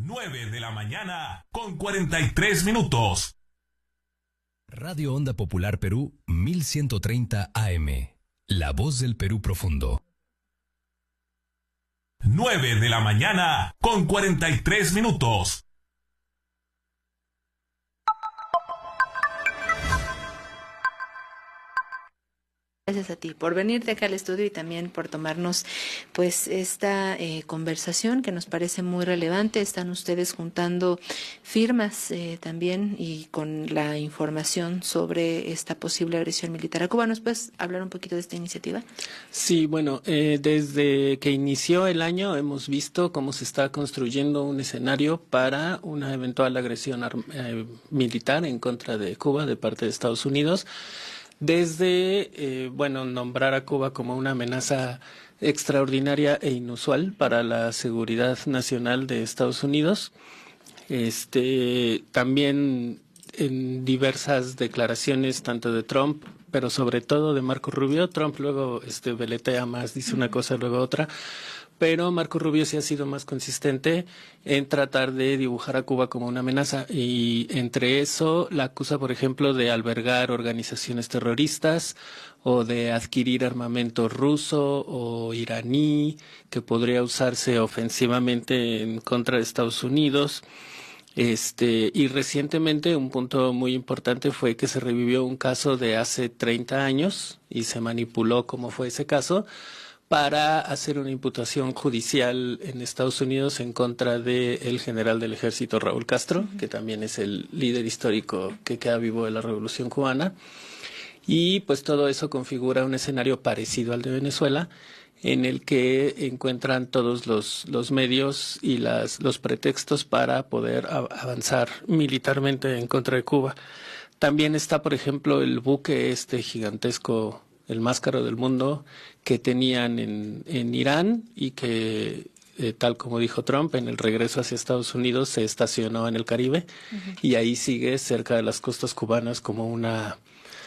9:43 a.m. Radio Onda Popular Perú 1130 AM. La voz del Perú profundo. 9:43 a.m. Gracias a ti por venirte acá al estudio y también por tomarnos pues esta conversación que nos parece muy relevante. Están ustedes juntando firmas también y con la información sobre esta posible agresión militar a Cuba. ¿Nos puedes hablar un poquito de esta iniciativa? Sí, bueno, desde que inició el año hemos visto cómo se está construyendo un escenario para una eventual agresión militar en contra de Cuba de parte de Estados Unidos. Desde, nombrar a Cuba como una amenaza extraordinaria e inusual para la seguridad nacional de Estados Unidos. También en diversas declaraciones, tanto de Trump, pero sobre todo de Marco Rubio. Trump luego veletea más, dice una cosa, luego otra. Pero Marco Rubio sí ha sido más consistente en tratar de dibujar a Cuba como una amenaza y entre eso la acusa, por ejemplo, de albergar organizaciones terroristas o de adquirir armamento ruso o iraní que podría usarse ofensivamente en contra de Estados Unidos. Y recientemente un punto muy importante fue que se revivió un caso de hace 30 años y se manipuló cómo fue ese caso para hacer una imputación judicial en Estados Unidos en contra del general del ejército Raúl Castro, que también es el líder histórico que queda vivo de la Revolución Cubana. Y pues todo eso configura un escenario parecido al de Venezuela, en el que encuentran todos los medios y los pretextos para poder avanzar militarmente en contra de Cuba. También está, por ejemplo, el buque gigantesco, el más caro del mundo, que tenían en Irán y que, tal como dijo Trump, en el regreso hacia Estados Unidos se estacionó en el Caribe y ahí sigue cerca de las costas cubanas como una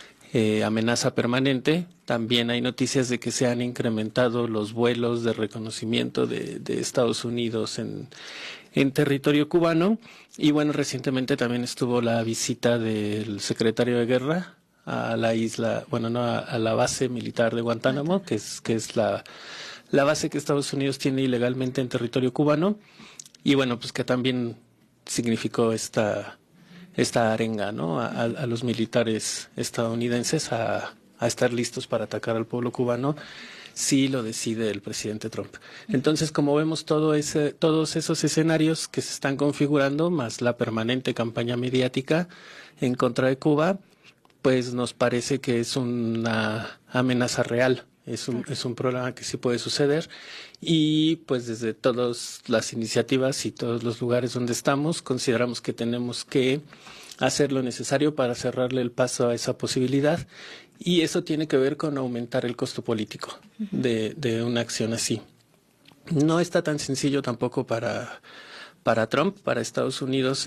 amenaza permanente. También hay noticias de que se han incrementado los vuelos de reconocimiento de Estados Unidos en territorio cubano. Y bueno, recientemente también estuvo la visita del secretario de Guerra a la isla, a la base militar de Guantánamo, que es la base que Estados Unidos tiene ilegalmente en territorio cubano, y bueno, pues que también significó esta arenga, ¿no? A los militares estadounidenses a estar listos para atacar al pueblo cubano si lo decide el presidente Trump. Entonces, como vemos todos esos escenarios que se están configurando, más la permanente campaña mediática en contra de Cuba, pues nos parece que es una amenaza real, es un problema que sí puede suceder y pues desde todas las iniciativas y todos los lugares donde estamos consideramos que tenemos que hacer lo necesario para cerrarle el paso a esa posibilidad y eso tiene que ver con aumentar el costo político de una acción así. No está tan sencillo tampoco para Trump, para Estados Unidos,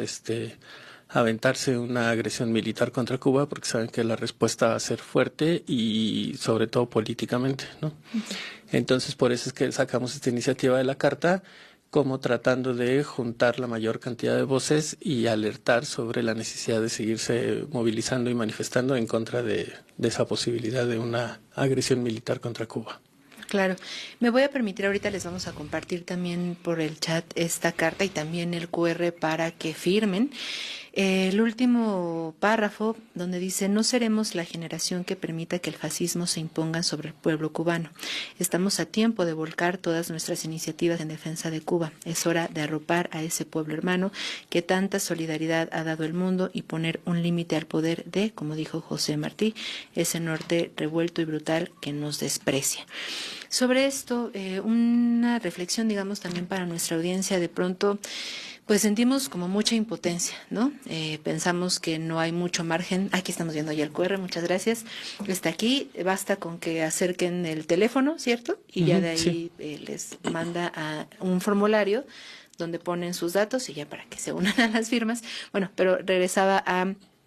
aventarse una agresión militar contra Cuba porque saben que la respuesta va a ser fuerte y sobre todo políticamente, ¿no? Entonces por eso es que sacamos esta iniciativa de la carta como tratando de juntar la mayor cantidad de voces y alertar sobre la necesidad de seguirse movilizando y manifestando en contra de esa posibilidad de una agresión militar contra Cuba. Claro. Me voy a permitir, ahorita les vamos a compartir también por el chat esta carta y también el QR para que firmen. El último párrafo donde dice: no seremos la generación que permita que el fascismo se imponga sobre el pueblo cubano. Estamos a tiempo de volcar todas nuestras iniciativas en defensa de Cuba. Es hora de arropar a ese pueblo hermano que tanta solidaridad ha dado el mundo y poner un límite al poder de, como dijo José Martí, ese norte revuelto y brutal que nos desprecia. Sobre esto, una reflexión, digamos, también para nuestra audiencia. De pronto, pues sentimos como mucha impotencia, ¿no? Pensamos que no hay mucho margen. Aquí estamos viendo ya el QR, muchas gracias. Está aquí, basta con que acerquen el teléfono, ¿cierto? Y ya de ahí les manda a un formulario donde ponen sus datos y ya para que se unan a las firmas. Bueno, pero regresaba a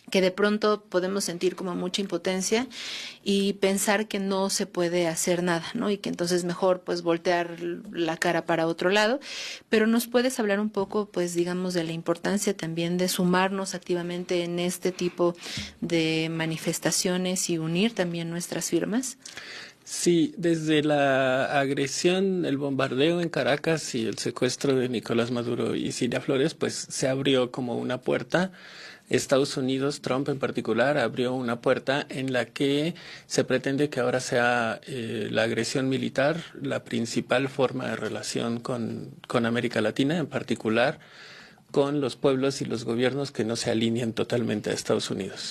que de pronto podemos sentir como mucha impotencia y pensar que no se puede hacer nada, ¿no? Y que entonces mejor pues voltear la cara para otro lado. Pero ¿nos puedes hablar un poco, pues digamos, de la importancia también de sumarnos activamente en este tipo de manifestaciones y unir también nuestras firmas? Sí, desde la agresión, el bombardeo en Caracas y el secuestro de Nicolás Maduro y Cilia Flores, pues se abrió como una puerta. Estados Unidos, Trump en particular, abrió una puerta en la que se pretende que ahora sea la agresión militar la principal forma de relación con América Latina, en particular con los pueblos y los gobiernos que no se alinean totalmente a Estados Unidos.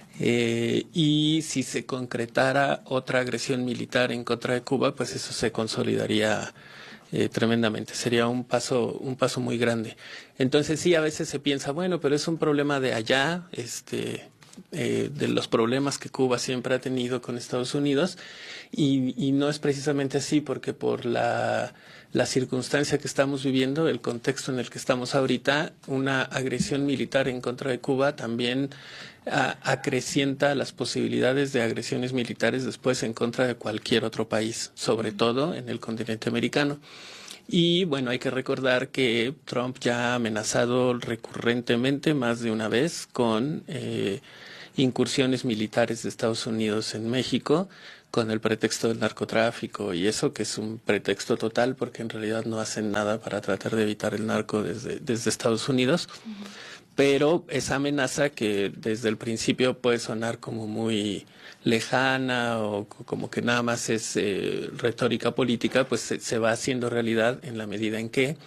Y si se concretara otra agresión militar en contra de Cuba, pues eso se consolidaría tremendamente. Sería un paso muy grande. Entonces sí, a veces se piensa, bueno, pero es un problema de allá, de los problemas que Cuba siempre ha tenido con Estados Unidos, y no es precisamente así, porque por la circunstancia que estamos viviendo, el contexto en el que estamos ahorita, una agresión militar en contra de Cuba también acrecienta las posibilidades de agresiones militares después en contra de cualquier otro país, sobre todo en el continente americano. Y bueno, hay que recordar que Trump ya ha amenazado recurrentemente, más de una vez, con incursiones militares de Estados Unidos en México, con el pretexto del narcotráfico, y eso que es un pretexto total, porque en realidad no hacen nada para tratar de evitar el narco desde Estados Unidos. Pero esa amenaza, que desde el principio puede sonar como muy lejana o como que nada más es retórica política, pues se va haciendo realidad en la medida en que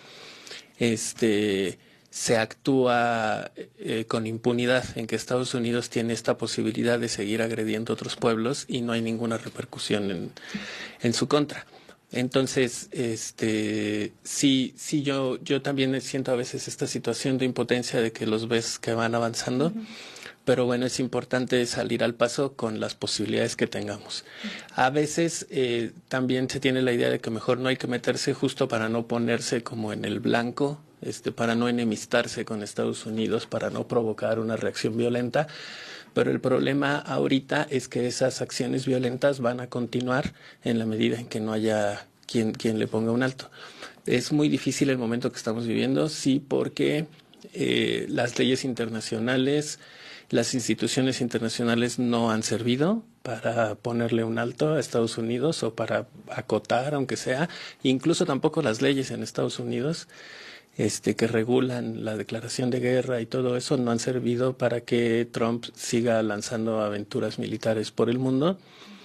se actúa con impunidad, en que Estados Unidos tiene esta posibilidad de seguir agrediendo otros pueblos y no hay ninguna repercusión en su contra. Entonces, sí, yo también siento a veces esta situación de impotencia de que los ves que van avanzando, pero bueno, es importante salir al paso con las posibilidades que tengamos. A veces también se tiene la idea de que mejor no hay que meterse, justo para no ponerse como en el blanco, para no enemistarse con Estados Unidos, para no provocar una reacción violenta. Pero el problema ahorita es que esas acciones violentas van a continuar en la medida en que no haya quien le ponga un alto. Es muy difícil el momento que estamos viviendo, sí, porque las leyes internacionales, las instituciones internacionales no han servido para ponerle un alto a Estados Unidos o para acotar, aunque sea, incluso tampoco las leyes en Estados Unidos que regulan la declaración de guerra y todo eso no han servido para que Trump siga lanzando aventuras militares por el mundo,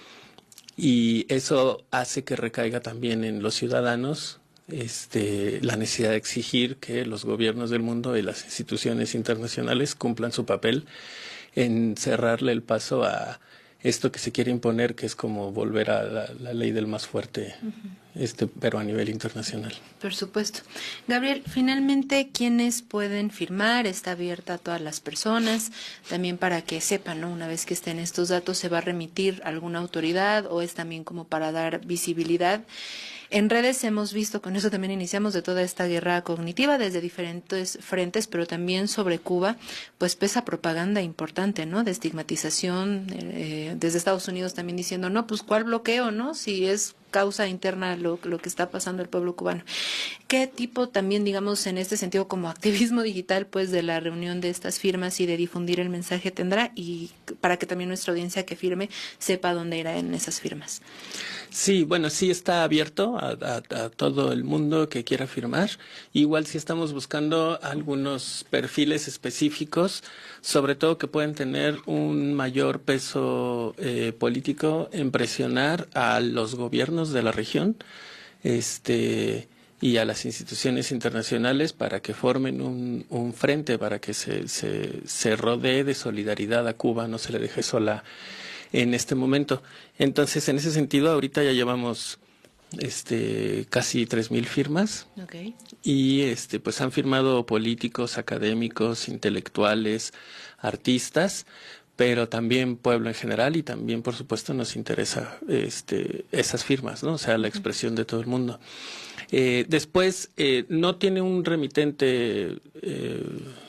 y eso hace que recaiga también en los ciudadanos la necesidad de exigir que los gobiernos del mundo y las instituciones internacionales cumplan su papel en cerrarle el paso a esto que se quiere imponer, que es como volver a la ley del más fuerte, pero a nivel internacional. Por supuesto. Gabriel, finalmente, ¿quiénes pueden firmar? ¿Está abierta a todas las personas? También para que sepan, ¿no? Una vez que estén estos datos, ¿se va a remitir a alguna autoridad o es también como para dar visibilidad? En redes hemos visto, con eso también iniciamos, de toda esta guerra cognitiva desde diferentes frentes, pero también sobre Cuba, pues pesa propaganda importante, ¿no? De estigmatización, desde Estados Unidos también diciendo, no, pues ¿cuál bloqueo, no? Si es causa interna lo que está pasando el pueblo cubano. ¿Qué tipo también, digamos, en este sentido como activismo digital, pues de la reunión de estas firmas y de difundir el mensaje tendrá, y para que también nuestra audiencia que firme sepa dónde irá en esas firmas? Sí, bueno, sí está abierto a todo el mundo que quiera firmar. Igual sí estamos buscando algunos perfiles específicos, sobre todo que pueden tener un mayor peso político en presionar a los gobiernos de la región, y a las instituciones internacionales para que formen un frente, para que se rodee de solidaridad a Cuba, no se le deje sola en este momento. Entonces, en ese sentido, ahorita ya llevamos casi 3,000 firmas. Okay. Y pues han firmado políticos, académicos, intelectuales, artistas, pero también pueblo en general, y también, por supuesto, nos interesa esas firmas, ¿no? O sea, la expresión de todo el mundo. Después, no tiene un remitente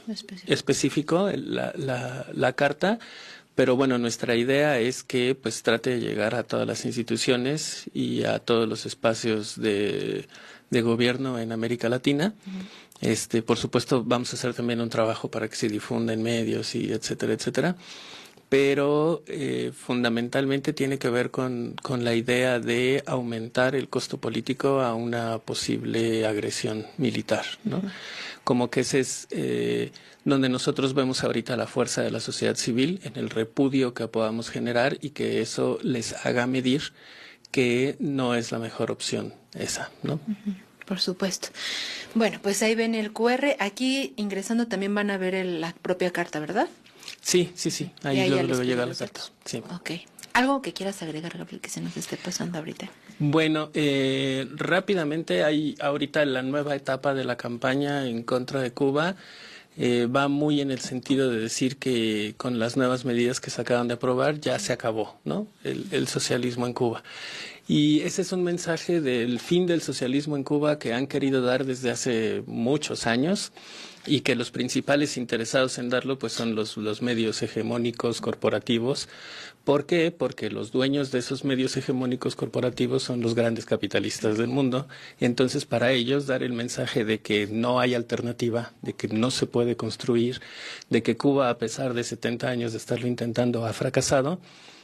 específico la carta. Pero bueno, nuestra idea es que pues trate de llegar a todas las instituciones y a todos los espacios de gobierno en América Latina. Por supuesto, vamos a hacer también un trabajo para que se difunda en medios y etcétera, etcétera. Pero fundamentalmente tiene que ver con la idea de aumentar el costo político a una posible agresión militar, ¿no? Como que ese es donde nosotros vemos ahorita la fuerza de la sociedad civil, en el repudio que podamos generar y que eso les haga medir que no es la mejor opción esa, ¿no? Por supuesto. Bueno, pues ahí ven el QR. Aquí ingresando también van a ver la propia carta, ¿verdad? Sí. Ahí luego llega la carta. Sí. Ok. ¿Algo que quieras agregar, Gabriel, que se nos esté pasando ahorita? Bueno, rápidamente hay ahorita la nueva etapa de la campaña en contra de Cuba. Va muy en el sentido de decir que con las nuevas medidas que se acaban de aprobar ya se acabó, ¿no? El socialismo en Cuba. Y ese es un mensaje del fin del socialismo en Cuba que han querido dar desde hace muchos años y que los principales interesados en darlo pues son los medios hegemónicos corporativos. ¿Por qué? Porque los dueños de esos medios hegemónicos corporativos son los grandes capitalistas del mundo. Y entonces para ellos dar el mensaje de que no hay alternativa, de que no se puede construir, de que Cuba, a pesar de 70 años de estarlo intentando, ha fracasado,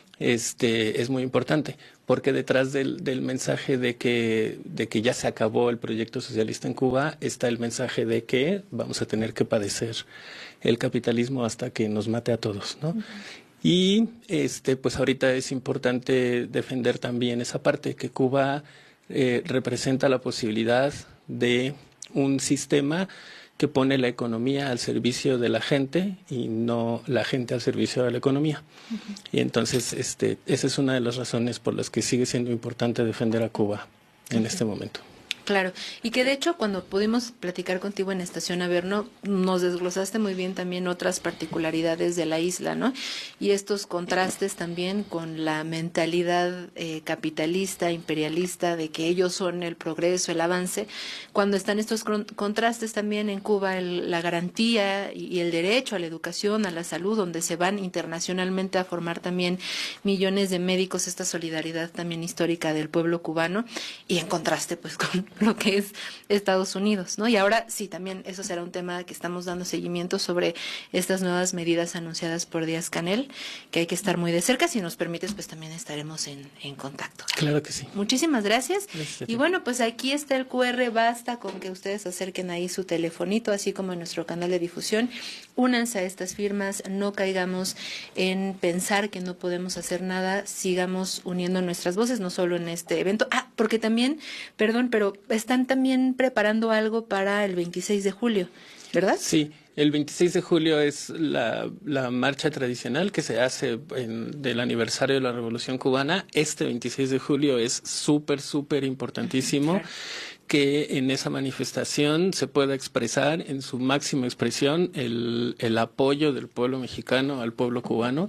es muy importante, porque detrás del mensaje de que ya se acabó el proyecto socialista en Cuba está el mensaje de que vamos a tener que padecer el capitalismo hasta que nos mate a todos, ¿no? Y pues ahorita es importante defender también esa parte, que Cuba representa la posibilidad de un sistema que pone la economía al servicio de la gente y no la gente al servicio de la economía. Y entonces esa es una de las razones por las que sigue siendo importante defender a Cuba en este momento. Claro, y que de hecho cuando pudimos platicar contigo en Estación Averno, nos desglosaste muy bien también otras particularidades de la isla, ¿no? Y estos contrastes también con la mentalidad capitalista, imperialista, de que ellos son el progreso, el avance, cuando están estos contrastes también en Cuba, la garantía y el derecho a la educación, a la salud, donde se van internacionalmente a formar también millones de médicos, esta solidaridad también histórica del pueblo cubano, y en contraste pues con lo que es Estados Unidos, ¿no? Y ahora sí, también eso será un tema que estamos dando seguimiento sobre estas nuevas medidas anunciadas por Díaz-Canel, que hay que estar muy de cerca. Si nos permites, pues también estaremos en contacto. Claro que sí. Muchísimas gracias. Y bueno, pues aquí está el QR, basta con que ustedes acerquen ahí su telefonito, así como en nuestro canal de difusión. Únanse a estas firmas, no caigamos en pensar que no podemos hacer nada, sigamos uniendo nuestras voces, no solo en este evento. Porque también, perdón, pero están también preparando algo para el 26 de julio, ¿verdad? Sí, el 26 de julio es la marcha tradicional que se hace del aniversario de la Revolución Cubana. Este 26 de julio es súper importantísimo. Claro. Que en esa manifestación se pueda expresar en su máxima expresión el apoyo del pueblo mexicano al pueblo cubano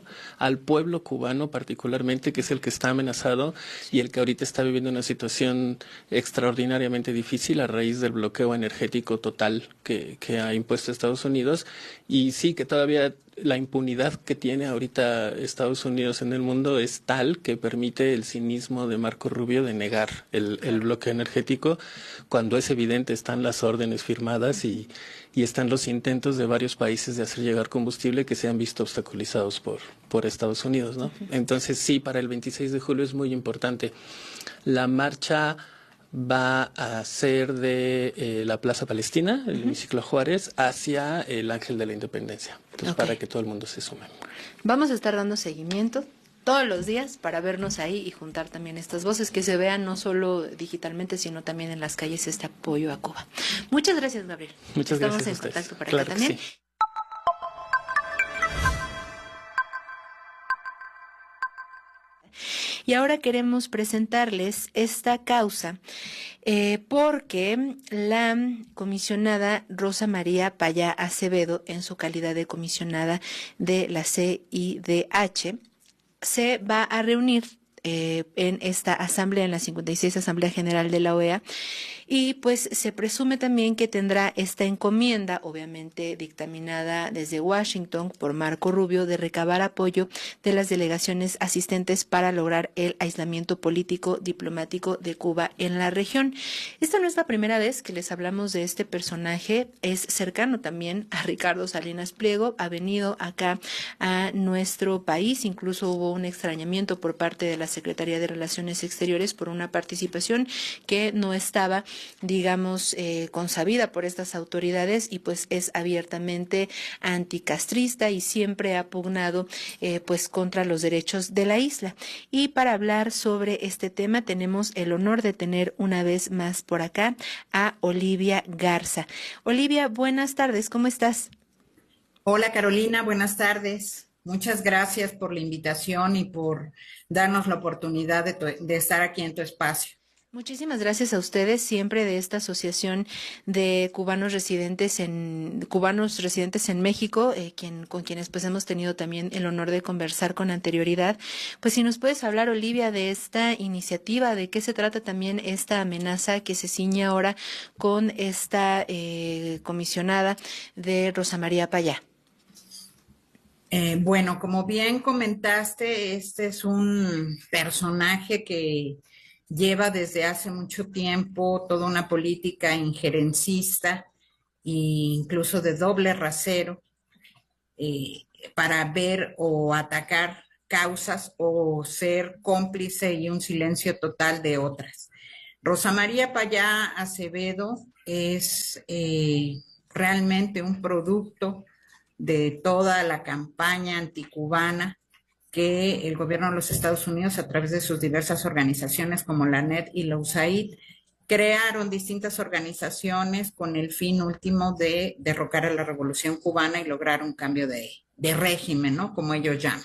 particularmente, que es el que está amenazado y el que ahorita está viviendo una situación extraordinariamente difícil a raíz del bloqueo energético total que ha impuesto Estados Unidos. Y sí, que todavía la impunidad que tiene ahorita Estados Unidos en el mundo es tal que permite el cinismo de Marco Rubio de negar el bloqueo energético, cuando es evidente están las órdenes firmadas y están los intentos de varios países de hacer llegar combustible que se han visto obstaculizados por Estados Unidos, ¿no? Entonces sí, para el 26 de julio es muy importante. La marcha va a ser de la Plaza Palestina, el hemiciclo Juárez, hacia el Ángel de la Independencia. Entonces, para que todo el mundo se sume. Vamos a estar dando seguimiento todos los días para vernos ahí y juntar también estas voces, que se vean no solo digitalmente, sino también en las calles, este apoyo a Cuba. Muchas gracias, Gabriel. Muchas gracias. Estamos en contacto para claro acá también. Sí. Y ahora queremos presentarles esta causa porque la comisionada Rosa María Payá Acevedo, en su calidad de comisionada de la CIDH, se va a reunir en esta asamblea, en la 56 Asamblea General de la OEA, y pues se presume también que tendrá esta encomienda, obviamente dictaminada desde Washington por Marco Rubio, de recabar apoyo de las delegaciones asistentes para lograr el aislamiento político diplomático de Cuba en la región. Esta no es la primera vez que les hablamos de este personaje, es cercano también a Ricardo Salinas Pliego, ha venido acá a nuestro país, incluso hubo un extrañamiento por parte de la Secretaría de Relaciones Exteriores por una participación que no estaba, digamos, consabida por estas autoridades, y pues es abiertamente anticastrista y siempre ha pugnado pues contra los derechos de la isla. Y para hablar sobre este tema tenemos el honor de tener una vez más por acá a Olivia Garza. Olivia, buenas tardes, ¿cómo estás? Hola Carolina, buenas tardes. Muchas gracias por la invitación y por darnos la oportunidad de estar aquí en tu espacio. Muchísimas gracias a ustedes, siempre de esta asociación de cubanos residentes en México, con quienes pues hemos tenido también el honor de conversar con anterioridad. Pues si nos puedes hablar, Olivia, de esta iniciativa, de qué se trata también esta amenaza que se ciñe ahora con esta comisionada de Rosa María Payá. Bueno, como bien comentaste, este es un personaje que lleva desde hace mucho tiempo toda una política injerencista e incluso de doble rasero para ver o atacar causas o ser cómplice y un silencio total de otras. Rosa María Payá Acevedo es realmente un producto de toda la campaña anticubana que el gobierno de los Estados Unidos, a través de sus diversas organizaciones como la ANED y la USAID, crearon distintas organizaciones con el fin último de derrocar a la Revolución Cubana y lograr un cambio de régimen, ¿no? Como ellos llaman.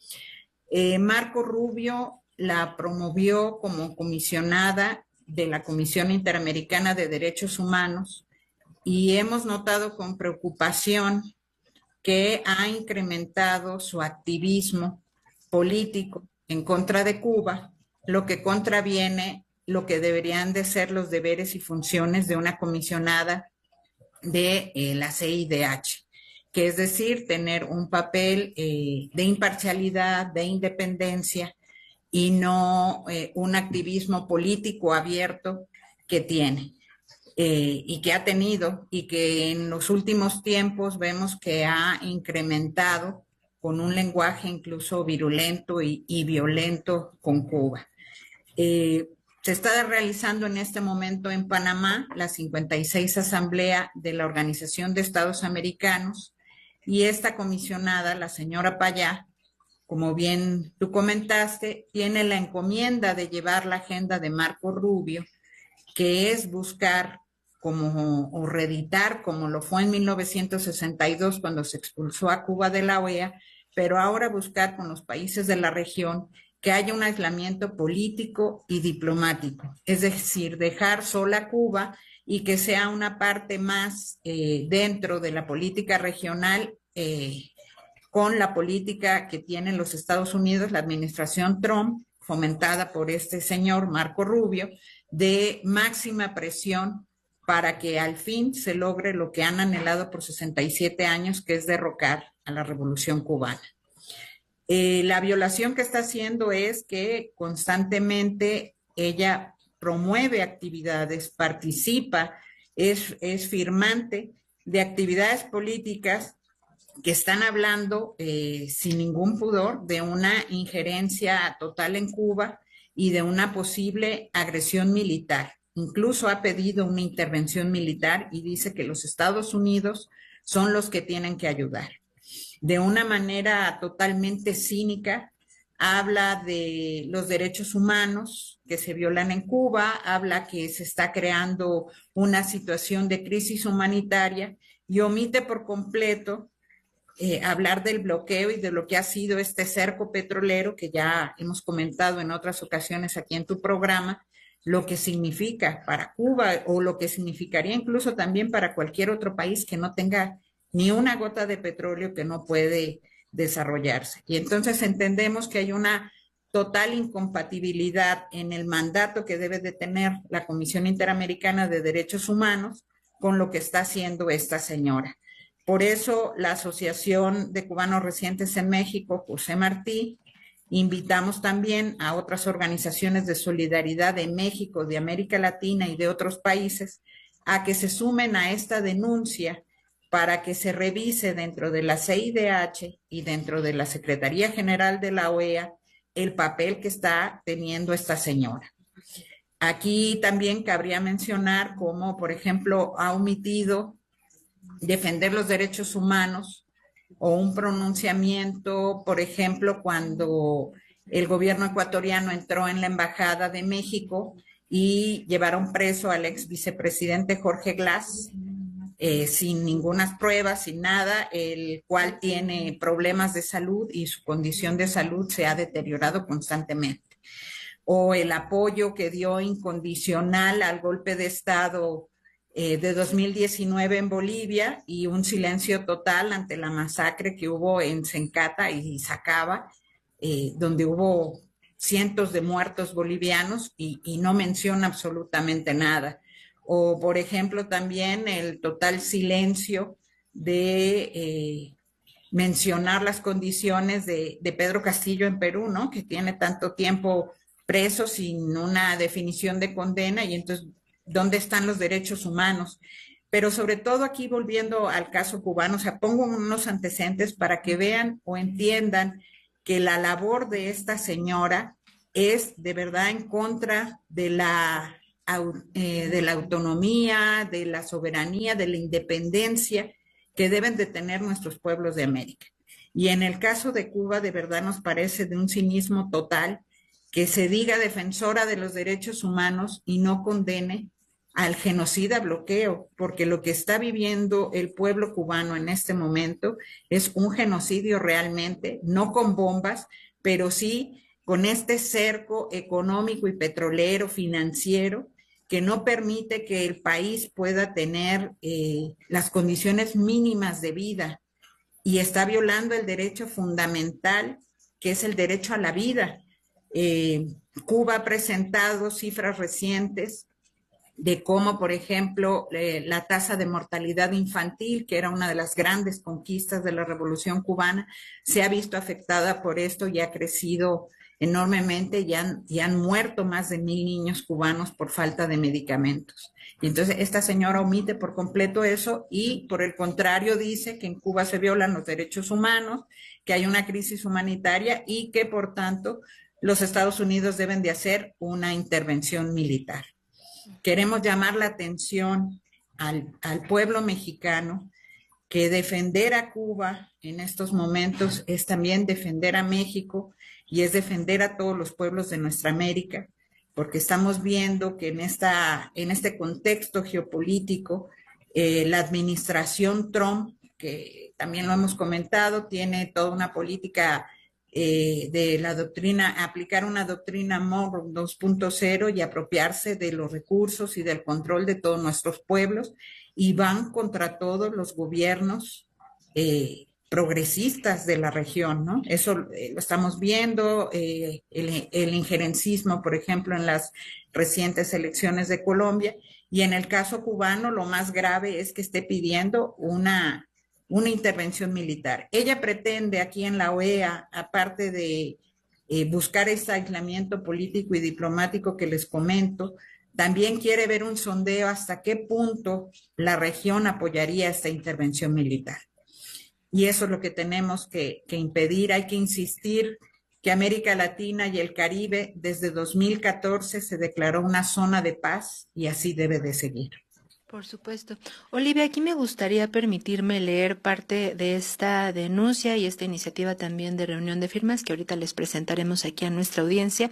Marco Rubio la promovió como comisionada de la Comisión Interamericana de Derechos Humanos y hemos notado con preocupación que ha incrementado su activismo político en contra de Cuba, lo que contraviene lo que deberían de ser los deberes y funciones de una comisionada de la CIDH, que es decir, tener un papel de imparcialidad, de independencia y no un activismo político abierto que tiene. Y que ha tenido y que en los últimos tiempos vemos que ha incrementado con un lenguaje incluso virulento y violento con Cuba. Se está realizando en este momento en Panamá la 56 Asamblea de la Organización de Estados Americanos y esta comisionada, la señora Payá, como bien tú comentaste, tiene la encomienda de llevar la agenda de Marco Rubio, que es buscar o reeditar, como lo fue en 1962 cuando se expulsó a Cuba de la OEA, pero ahora buscar con los países de la región que haya un aislamiento político y diplomático, es decir, dejar sola a Cuba y que sea una parte más dentro de la política regional con la política que tienen los Estados Unidos, la administración Trump, fomentada por este señor Marco Rubio, de máxima presión para que al fin se logre lo que han anhelado por 67 años, que es derrocar a la Revolución Cubana. La violación que está haciendo es que constantemente ella promueve actividades, participa, es firmante de actividades políticas que están hablando sin ningún pudor de una injerencia total en Cuba y de una posible agresión militar. Incluso ha pedido una intervención militar y dice que los Estados Unidos son los que tienen que ayudar. De una manera totalmente cínica, habla de los derechos humanos que se violan en Cuba, habla que se está creando una situación de crisis humanitaria y omite por completo hablar del bloqueo y de lo que ha sido este cerco petrolero que ya hemos comentado en otras ocasiones aquí en tu programa, lo que significa para Cuba o lo que significaría incluso también para cualquier otro país que no tenga ni una gota de petróleo, que no puede desarrollarse. Y entonces entendemos que hay una total incompatibilidad en el mandato que debe de tener la Comisión Interamericana de Derechos Humanos con lo que está haciendo esta señora. Por eso la Asociación de Cubanos Residentes en México, José Martí, invitamos también a otras organizaciones de solidaridad de México, de América Latina y de otros países a que se sumen a esta denuncia para que se revise dentro de la CIDH y dentro de la Secretaría General de la OEA el papel que está teniendo esta señora. Aquí también cabría mencionar cómo, por ejemplo, ha omitido defender los derechos humanos o un pronunciamiento, por ejemplo, cuando el gobierno ecuatoriano entró en la Embajada de México y llevaron preso al ex vicepresidente Jorge Glass, sin ninguna prueba, sin nada, el cual tiene problemas de salud y su condición de salud se ha deteriorado constantemente. O el apoyo que dio incondicional al golpe de Estado de 2019 en Bolivia y un silencio total ante la masacre que hubo en Sencata y Sacaba, donde hubo cientos de muertos bolivianos y no menciona absolutamente nada. O, por ejemplo, también el total silencio de mencionar las condiciones de Pedro Castillo en Perú, ¿no? Que tiene tanto tiempo preso sin una definición de condena, y entonces, ¿dónde están los derechos humanos? Pero sobre todo aquí, volviendo al caso cubano, o sea, pongo unos antecedentes para que vean o entiendan que la labor de esta señora es de verdad en contra de la autonomía, de la soberanía, de la independencia que deben de tener nuestros pueblos de América. Y en el caso de Cuba, de verdad nos parece de un cinismo total que se diga defensora de los derechos humanos y no condene al genocida bloqueo, porque lo que está viviendo el pueblo cubano en este momento es un genocidio realmente, no con bombas, pero sí con este cerco económico y petrolero, financiero, que no permite que el país pueda tener las condiciones mínimas de vida, y está violando el derecho fundamental, que es el derecho a la vida. Cuba ha presentado cifras recientes de cómo, por ejemplo, la tasa de mortalidad infantil, que era una de las grandes conquistas de la Revolución Cubana, se ha visto afectada por esto y ha crecido enormemente, y han muerto más de 1,000 niños cubanos por falta de medicamentos. Y entonces esta señora omite por completo eso y por el contrario dice que en Cuba se violan los derechos humanos, que hay una crisis humanitaria y que por tanto los Estados Unidos deben de hacer una intervención militar. Queremos llamar la atención al pueblo mexicano que defender a Cuba en estos momentos es también defender a México y es defender a todos los pueblos de nuestra América, porque estamos viendo que en este contexto geopolítico, la administración Trump, que también lo hemos comentado, tiene toda una política de la doctrina, aplicar una doctrina Monroe 2.0 y apropiarse de los recursos y del control de todos nuestros pueblos, y van contra todos los gobiernos progresistas de la región, ¿no? Eso lo estamos viendo, el injerencismo, por ejemplo, en las recientes elecciones de Colombia, y en el caso cubano lo más grave es que esté pidiendo una intervención militar. Ella pretende aquí en la OEA, aparte de buscar ese aislamiento político y diplomático que les comento, también quiere ver un sondeo hasta qué punto la región apoyaría esta intervención militar. Y eso es lo que tenemos que impedir. Hay que insistir que América Latina y el Caribe desde 2014 se declaró una zona de paz y así debe de seguir. Por supuesto. Olivia, aquí me gustaría permitirme leer parte de esta denuncia y esta iniciativa también de reunión de firmas que ahorita les presentaremos aquí a nuestra audiencia.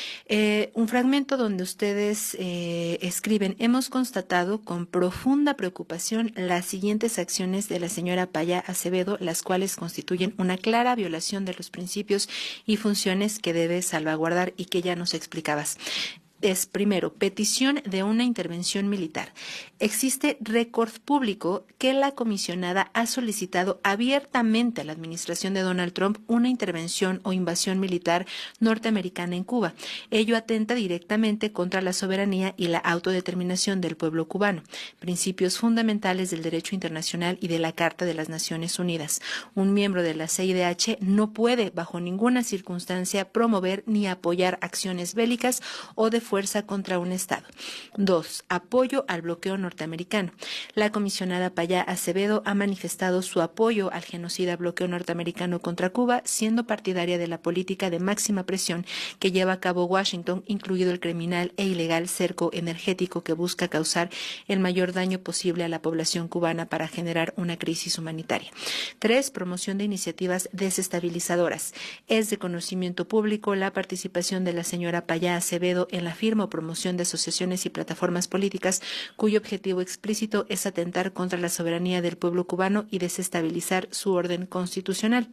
Un fragmento donde ustedes escriben: hemos constatado con profunda preocupación las siguientes acciones de la señora Payá Acevedo, las cuales constituyen una clara violación de los principios y funciones que debe salvaguardar y que ya nos explicabas. es, primero, petición de una intervención militar. Existe récord público que la comisionada ha solicitado abiertamente a la administración de Donald Trump una intervención o invasión militar norteamericana en Cuba. Ello atenta directamente contra la soberanía y la autodeterminación del pueblo cubano, principios fundamentales del derecho internacional y de la Carta de las Naciones Unidas. Un miembro de la CIDH no puede, bajo ninguna circunstancia, promover ni apoyar acciones bélicas o de fuerza contra un Estado. 2. Apoyo al bloqueo norteamericano. La comisionada Payá Acevedo ha manifestado su apoyo al genocida bloqueo norteamericano contra Cuba, siendo partidaria de la política de máxima presión que lleva a cabo Washington, incluido el criminal e ilegal cerco energético que busca causar el mayor daño posible a la población cubana para generar una crisis humanitaria. 3. Promoción de iniciativas desestabilizadoras. Es de conocimiento público la participación de la señora Payá Acevedo en la firma o promoción de asociaciones y plataformas políticas cuyo objetivo explícito es atentar contra la soberanía del pueblo cubano y desestabilizar su orden constitucional.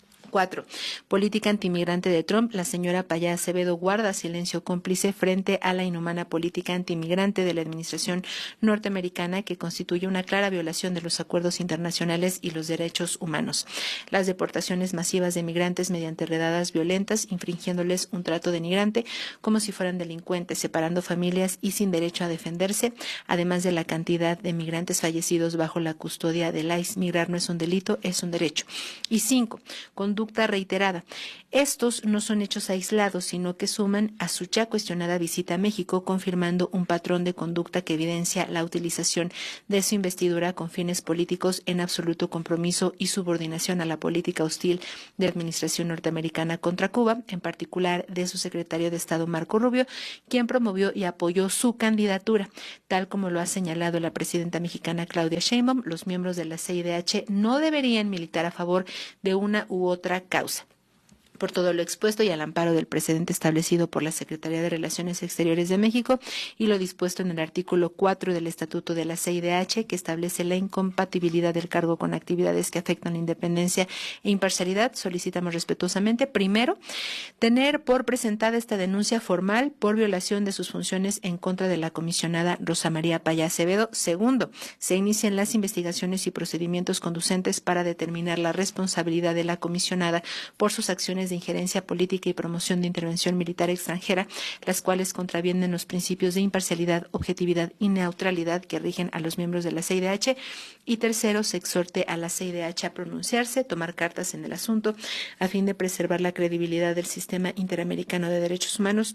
4. Política antimigrante de Trump. La señora Payá Acevedo guarda silencio cómplice frente a la inhumana política antimigrante de la administración norteamericana que constituye una clara violación de los acuerdos internacionales y los derechos humanos. Las deportaciones masivas de migrantes mediante redadas violentas, infringiéndoles un trato denigrante como si fueran delincuentes, separando familias y sin derecho a defenderse, además de la cantidad de migrantes fallecidos bajo la custodia del ICE. Migrar no es un delito, es un derecho. Y 5. Conducta reiterada. Estos no son hechos aislados, sino que suman a su ya cuestionada visita a México, confirmando un patrón de conducta que evidencia la utilización de su investidura con fines políticos en absoluto compromiso y subordinación a la política hostil de la administración norteamericana contra Cuba, en particular de su secretario de Estado Marco Rubio, quien promovió y apoyó su candidatura. Tal como lo ha señalado la presidenta mexicana Claudia Sheinbaum, los miembros de la CIDH no deberían militar a favor de una u otra causa. Por todo lo expuesto y al amparo del precedente establecido por la Secretaría de Relaciones Exteriores de México y lo dispuesto en el artículo 4 del Estatuto de la CIDH, que establece la incompatibilidad del cargo con actividades que afectan la independencia e imparcialidad, solicitamos respetuosamente, primero, tener por presentada esta denuncia formal por violación de sus funciones en contra de la comisionada Rosa María Payá Acevedo. Segundo, se inician las investigaciones y procedimientos conducentes para determinar la responsabilidad de la comisionada por sus acciones de injerencia política y promoción de intervención militar extranjera, las cuales contravienen los principios de imparcialidad, objetividad y neutralidad que rigen a los miembros de la CIDH. Y tercero, se exhorte a la CIDH a pronunciarse, tomar cartas en el asunto, a fin de preservar la credibilidad del sistema interamericano de derechos humanos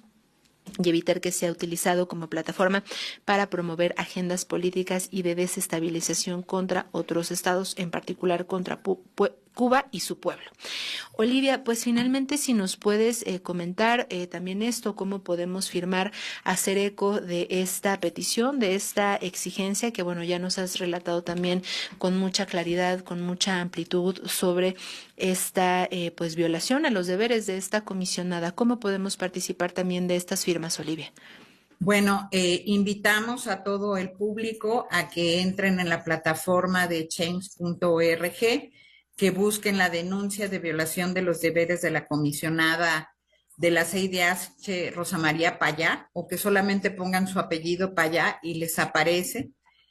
y evitar que sea utilizado como plataforma para promover agendas políticas y de desestabilización contra otros estados, en particular contra Cuba y su pueblo. Olivia, pues finalmente si nos puedes comentar también esto, cómo podemos firmar, hacer eco de esta petición, de esta exigencia que bueno, ya nos has relatado también con mucha claridad, con mucha amplitud sobre esta pues violación a los deberes de esta comisionada. ¿Cómo podemos participar también de estas firmas, Olivia? Bueno, invitamos a todo el público a que entren en la plataforma de change.org, que busquen la denuncia de violación de los deberes de la comisionada de la CIDH Rosa María Payá, o que solamente pongan su apellido Payá y les aparece,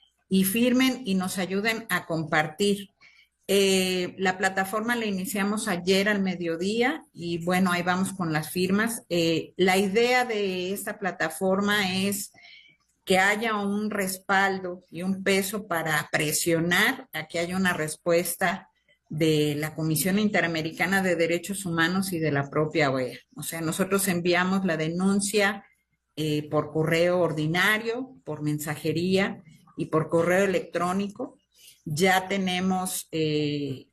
y firmen y nos ayuden a compartir. La plataforma la iniciamos ayer al mediodía y bueno, ahí vamos con las firmas. La idea de esta plataforma es que haya un respaldo y un peso para presionar a que haya una respuesta de la Comisión Interamericana de Derechos Humanos y de la propia OEA. O sea, nosotros enviamos la denuncia por correo ordinario, por mensajería y por correo electrónico. Ya tenemos el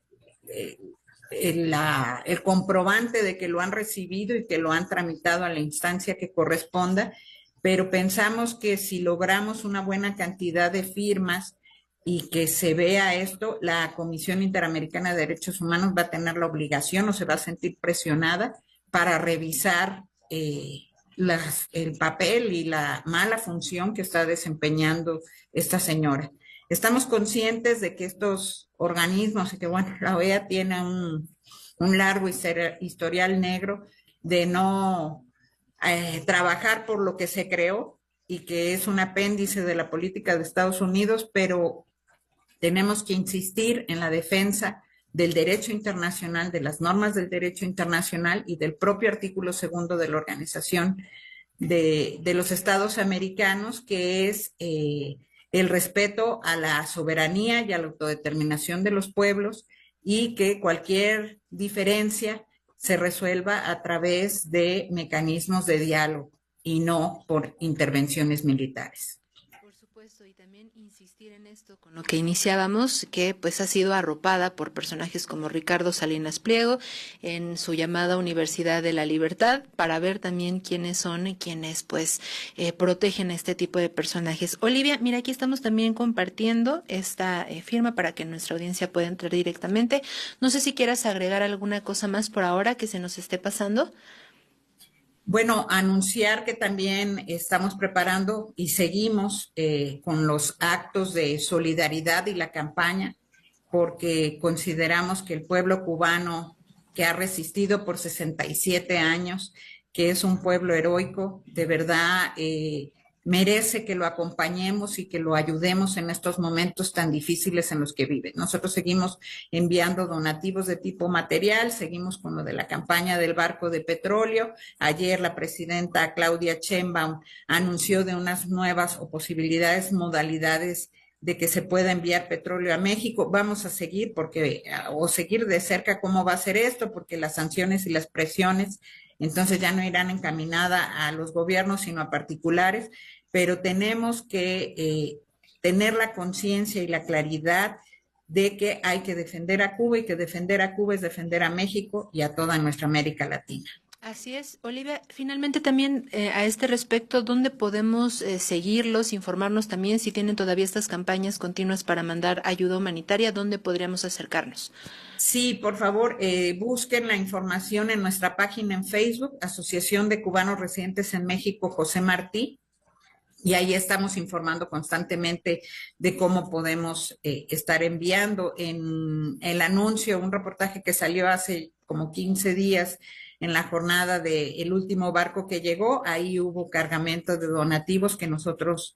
comprobante de que lo han recibido y que lo han tramitado a la instancia que corresponda, pero pensamos que si logramos una buena cantidad de firmas y que se vea esto, la Comisión Interamericana de Derechos Humanos va a tener la obligación o se va a sentir presionada para revisar el papel y la mala función que está desempeñando esta señora. Estamos conscientes de que estos organismos, y que bueno, la OEA tiene un largo historial negro de no trabajar por lo que se creó y que es un apéndice de la política de Estados Unidos, pero tenemos que insistir en la defensa del derecho internacional, de las normas del derecho internacional y del propio artículo 2 de la Organización de los Estados Americanos, que es el respeto a la soberanía y a la autodeterminación de los pueblos, y que cualquier diferencia se resuelva a través de mecanismos de diálogo y no por intervenciones militares. Por supuesto, y también insistir en esto con lo que iniciábamos, que pues ha sido arropada por personajes como Ricardo Salinas Pliego en su llamada Universidad de la Libertad, para ver también quiénes son y quiénes pues protegen a este tipo de personajes. Olivia, mira, aquí estamos también compartiendo esta firma para que nuestra audiencia pueda entrar directamente. No sé si quieras agregar alguna cosa más por ahora que se nos esté pasando. Bueno, anunciar que también estamos preparando y seguimos con los actos de solidaridad y la campaña, porque consideramos que el pueblo cubano, que ha resistido por 67 años, que es un pueblo heroico, de verdad merece que lo acompañemos y que lo ayudemos en estos momentos tan difíciles en los que vive. Nosotros seguimos enviando donativos de tipo material, seguimos con lo de la campaña del barco de petróleo. Ayer la presidenta Claudia Sheinbaum anunció de unas nuevas o posibilidades, modalidades de que se pueda enviar petróleo a México. Vamos a seguir seguir de cerca cómo va a ser esto, porque las sanciones y las presiones entonces ya no irán encaminadas a los gobiernos, sino a particulares, pero tenemos que tener la conciencia y la claridad de que hay que defender a Cuba, y que defender a Cuba es defender a México y a toda nuestra América Latina. Así es, Olivia. Finalmente también a este respecto, ¿dónde podemos seguirlos, informarnos también si tienen todavía estas campañas continuas para mandar ayuda humanitaria? ¿Dónde podríamos acercarnos? Sí, por favor, busquen la información en nuestra página en Facebook, Asociación de Cubanos Residentes en México, José Martí, y ahí estamos informando constantemente de cómo podemos estar enviando. En el anuncio, un reportaje que salió hace como 15 días en la jornada del último barco que llegó, ahí hubo cargamento de donativos que nosotros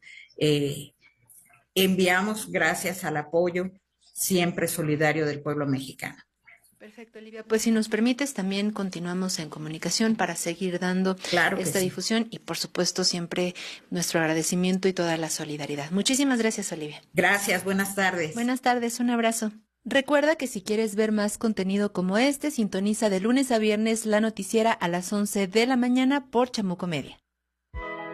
enviamos gracias al apoyo siempre solidario del pueblo mexicano. Perfecto, Olivia. Pues si nos permites, también continuamos en comunicación para seguir dando esta difusión y, por supuesto, siempre nuestro agradecimiento y toda la solidaridad. Muchísimas gracias, Olivia. Gracias, buenas tardes. Buenas tardes, un abrazo. Recuerda que si quieres ver más contenido como este, sintoniza de lunes a viernes la noticiera a las 11 de la mañana por Chamuco Media.